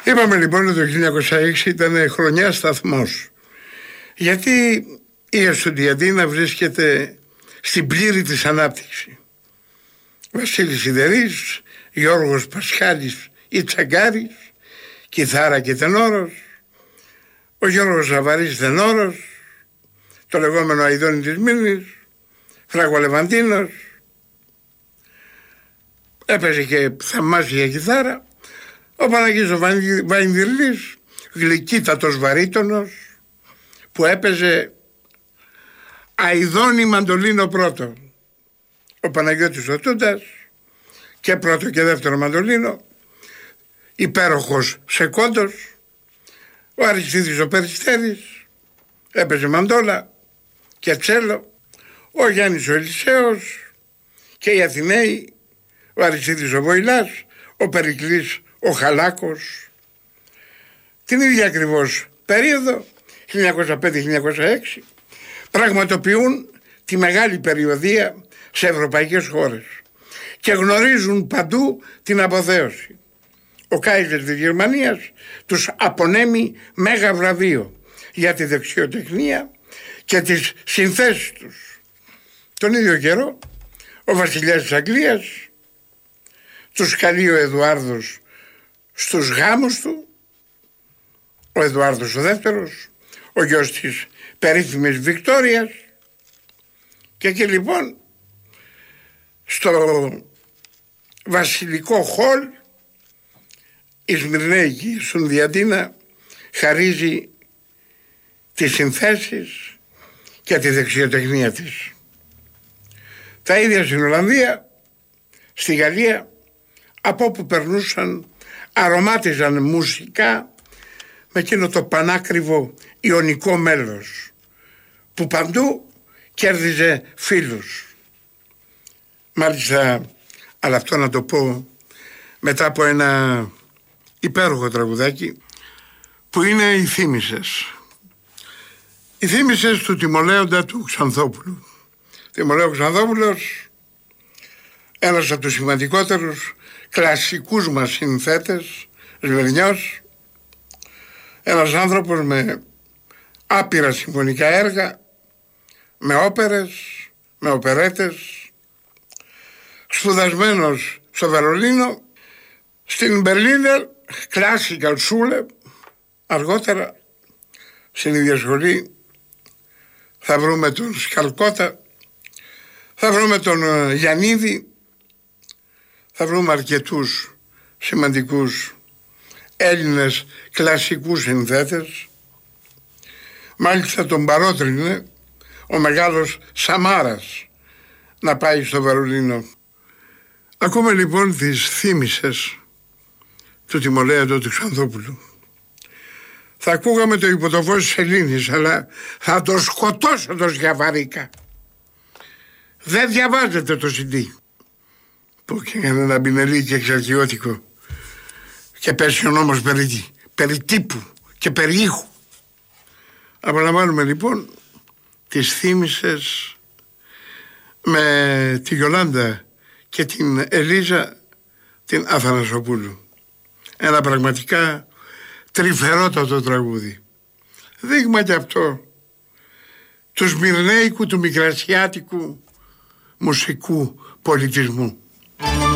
Είπαμε λοιπόν ότι το 1906 ήταν χρονιά σταθμός. Γιατί η Εστουντιαντίνα βρίσκεται στην πλήρη της ανάπτυξη. Βασίλης Σιδερής, Γιώργος Πασχάλης ή Τσαγκάρης, κιθάρα και τενόρος, ο Γιώργος Ζαβαρής τενόρος, το λεγόμενο Αηδόνι της Μύρνης, Φράγκο Λεβαντίνος, έπαιζε και θαυμάσια κιθάρα, ο Παναγής ο Βαϊνδυρλής, γλυκύτατος βαρύτονος, που έπαιζε αηδόνι μαντολίνο πρώτο, ο Παναγιώτης ο Τούντας, και πρώτο και δεύτερο μαντολίνο, υπέροχος σεκόντος, ο Αριστίδης ο Περιστέρης έπαιζε μαντόλα και τσέλο, ο Γιάννης ο Ελισέος και οι Αθηναίοι, ο Αριστίδης ο Βοηλάς, ο Περικλής ο Χαλάκος. Την ίδια ακριβώς περίοδο, 1905-1906, πραγματοποιούν τη μεγάλη περιοδεία σε ευρωπαϊκές χώρες και γνωρίζουν παντού την αποθέωση. Ο Κάιζερ της Γερμανίας τους απονέμει μέγα βραβείο για τη δεξιοτεχνία και τις συνθέσεις τους. Τον ίδιο καιρό ο βασιλιάς της Αγγλίας τους καλεί ο Εδουάρδος στους γάμους του, ο Εδουάρδος ο δεύτερος, ο γιος της περίφημης Βικτόριας, και εκεί λοιπόν στο βασιλικό χολ η Σμυρνέικη Εστουντιαντίνα χαρίζει τις συνθέσεις και τη δεξιοτεχνία της. Τα ίδια στην Ολλανδία, στη Γαλλία, από όπου περνούσαν, αρωμάτιζαν μουσικά με εκείνο το πανάκριβο ιωνικό μέλος που παντού κέρδιζε φίλους. Μάλιστα, αλλά αυτό να το πω μετά από ένα υπέροχο τραγουδάκι που είναι οι Θύμησες. Οι Θύμησες του τιμολέοντα του Ξανθόπουλου. Τιμολέο Ξανθόπουλος, ένας από τους σημαντικότερους κλασικούς μας συνθέτες, Σμυρνιός, ένας άνθρωπος με άπειρα συμφωνικά έργα, με όπερες, με οπερέτες, σπουδασμένος στο Βερολίνο, στην Berliner Classical Schule, αργότερα στην ίδια σχολή θα βρούμε τον Σκαλκότα, θα βρούμε τον Γιαννίδη, θα βρούμε αρκετούς σημαντικούς Έλληνες κλασικούς συνθέτες. Μάλιστα τον παρότρινε ο μεγάλος Σαμάρας να πάει στο Βερολίνο. Ακούμε λοιπόν τις Θύμησες του τιμολέοντο του Ξανθόπουλου. Θα ακούγαμε το Υπό το φως της Σελήνης, αλλά θα το σκοτώσω το Σιαβαρίκα. Δεν διαβάζετε το CD. Που και ένα μπινελί και εξαρχιώτικο και πέσει ο νόμος περί τύπου και περί ήχου. Απολαμβάνουμε λοιπόν τις Θύμησες με τη Γιολάντα και την Ελίζα την Αθανασοπούλου. Ένα πραγματικά τρυφερότατο τραγούδι. Δείγμα και αυτό του σμυρνέικου, του μικρασιάτικου μουσικού πολιτισμού.